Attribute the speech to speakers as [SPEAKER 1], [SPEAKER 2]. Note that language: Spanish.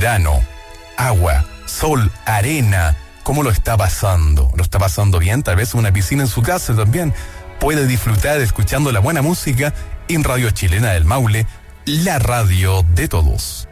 [SPEAKER 1] verano, agua, sol, arena. ¿Cómo lo está pasando? ¿Lo está pasando bien? Tal vez una piscina en su casa también. Puede disfrutar escuchando la buena música en Radio Chilena del Maule, la radio de todos.